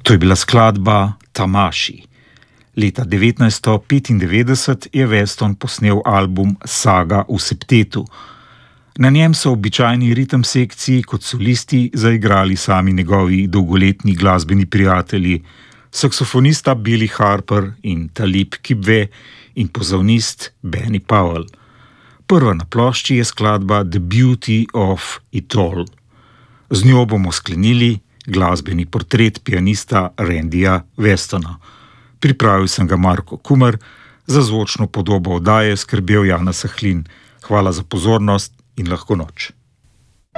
To je bila skladba Tamaši. Leta 1995 je Weston posnel album Saga v septetu. Na njem so običajni ritem sekciji kot solisti zaigrali sami njegovi dolgoletni glasbeni prijatelji, saksofonista Billy Harper in Talib Kweli in pozavnist Benny Powell. Prva na plošči je skladba The Beauty of It All. Z njo bomo sklenili glasbeni portret pianista Randyja Westona. Pripravil sem ga Marko Kumer, za zvočno podobo oddaje skrbel Jana Sahlin. Hvala za pozornost in lahko noč.